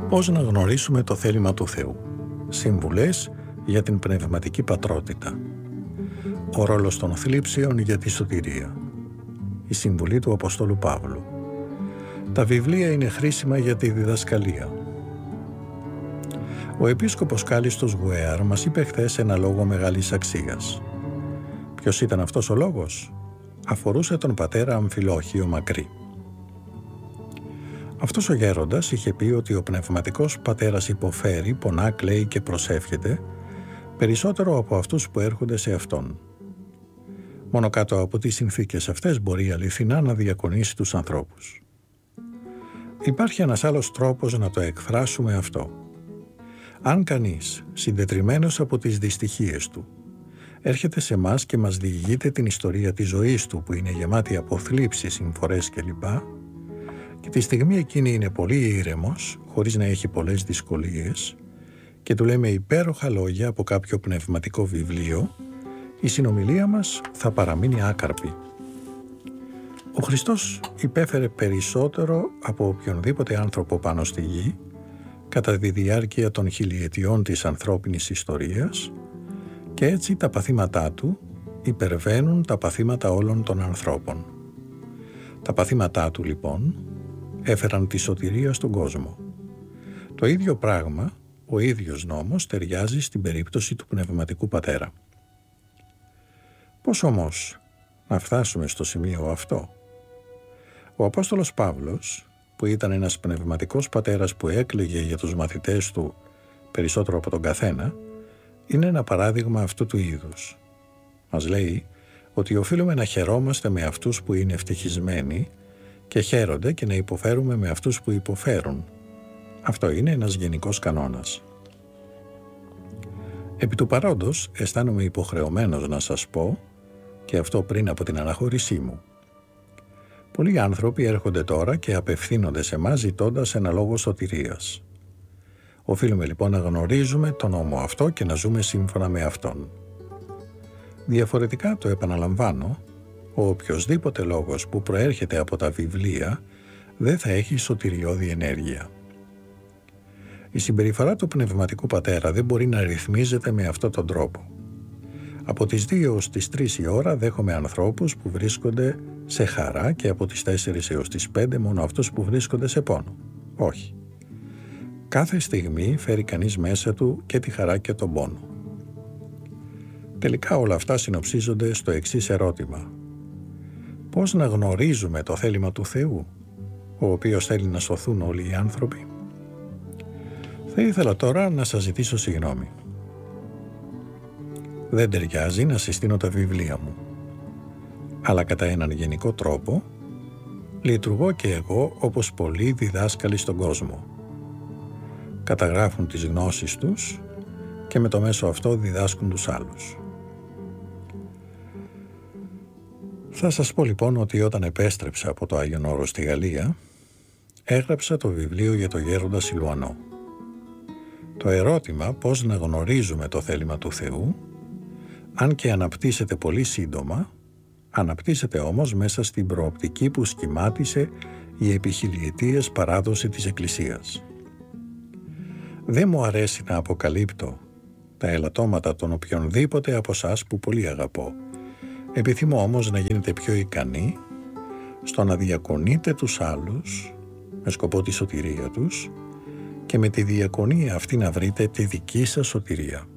Πώς να γνωρίσουμε το θέλημα του Θεού. Συμβουλές για την πνευματική πατρότητα. Ο ρόλος των θλίψεων για τη σωτηρία. Η συμβουλή του Αποστόλου Παύλου. Τα βιβλία είναι χρήσιμα για τη διδασκαλία. Ο επίσκοπος Κάλιστος Γουέαρ μας είπε χθες ένα λόγο μεγάλης αξίας. Ποιος ήταν αυτός ο λόγος? Αφορούσε τον πατέρα Αμφιλόχιο Μακρύ. Αυτός ο γέροντας είχε πει ότι ο πνευματικός πατέρας υποφέρει, πονά, κλαίει και προσεύχεται περισσότερο από αυτούς που έρχονται σε αυτόν. Μόνο κάτω από τις συνθήκες αυτές μπορεί αληθινά να διακονήσει τους ανθρώπους. Υπάρχει ένας άλλος τρόπος να το εκφράσουμε αυτό. Αν κανείς, συντετριμμένος από τις δυστυχίες του, έρχεται σε μας και μας διηγείται την ιστορία της ζωής του που είναι γεμάτη από θλίψεις, συμφορές κλπ. Και τη στιγμή εκείνη είναι πολύ ήρεμος, χωρίς να έχει πολλές δυσκολίες, και του λέμε υπέροχα λόγια από κάποιο πνευματικό βιβλίο, η συνομιλία μας θα παραμείνει άκαρπη. Ο Χριστός υπέφερε περισσότερο από οποιονδήποτε άνθρωπο πάνω στη γη κατά τη διάρκεια των χιλιετιών της ανθρώπινης ιστορίας, και έτσι τα παθήματά του υπερβαίνουν τα παθήματα όλων των ανθρώπων. Τα παθήματά του λοιπόν έφεραν τη σωτηρία στον κόσμο. Το ίδιο πράγμα, ο ίδιος νόμος ταιριάζει στην περίπτωση του πνευματικού πατέρα. Πώς όμως να φτάσουμε στο σημείο αυτό? Ο Απόστολος Παύλος, που ήταν ένας πνευματικός πατέρας που έκλαιγε για τους μαθητές του περισσότερο από τον καθένα, είναι ένα παράδειγμα αυτού του είδους. Μας λέει ότι οφείλουμε να χαιρόμαστε με αυτούς που είναι ευτυχισμένοι και χαίρονται και να υποφέρουμε με αυτούς που υποφέρουν. Αυτό είναι ένας γενικός κανόνας. Επί του παρόντος αισθάνομαι υποχρεωμένος να σας πω, και αυτό πριν από την αναχώρησή μου. Πολλοί άνθρωποι έρχονται τώρα και απευθύνονται σε μας ζητώντας ένα λόγο σωτηρίας. Οφείλουμε λοιπόν να γνωρίζουμε τον νόμο αυτό και να ζούμε σύμφωνα με αυτόν. Διαφορετικά, το επαναλαμβάνω, ο οποιοσδήποτε λόγος που προέρχεται από τα βιβλία δεν θα έχει σωτηριώδη ενέργεια. Η συμπεριφορά του πνευματικού πατέρα δεν μπορεί να ρυθμίζεται με αυτόν τον τρόπο. Από τις 2 ως τις 3 η ώρα δέχομαι ανθρώπους που βρίσκονται σε χαρά και από τις 4 έως τις 5 μόνο αυτούς που βρίσκονται σε πόνο. Όχι. Κάθε στιγμή φέρει κανείς μέσα του και τη χαρά και τον πόνο. Τελικά όλα αυτά συνοψίζονται στο εξής ερώτημα. Πώς να γνωρίζουμε το θέλημα του Θεού, ο οποίος θέλει να σωθούν όλοι οι άνθρωποι? Θα ήθελα τώρα να σας ζητήσω συγγνώμη. Δεν ταιριάζει να συστήνω τα βιβλία μου. Αλλά κατά έναν γενικό τρόπο, λειτουργώ και εγώ όπως πολλοί διδάσκαλοι στον κόσμο. Καταγράφουν τις γνώσεις τους και με το μέσο αυτό διδάσκουν τους άλλους. Θα σας πω λοιπόν ότι όταν επέστρεψα από το Άγιον Όρος στη Γαλλία, έγραψα το βιβλίο για το γέροντα Σιλουανό. Το ερώτημα πώς να γνωρίζουμε το θέλημα του Θεού, αν και αναπτύσσεται πολύ σύντομα, αναπτύσσεται όμως μέσα στην προοπτική που σχημάτισε η επιχιλιετίες παράδοση της Εκκλησίας. Δεν μου αρέσει να αποκαλύπτω τα ελαττώματα των οποιονδήποτε από εσάς που πολύ αγαπώ. Επιθυμώ όμως να γίνετε πιο ικανοί στο να διακονείτε τους άλλους με σκοπό τη σωτηρία τους και με τη διακονία αυτή να βρείτε τη δική σας σωτηρία.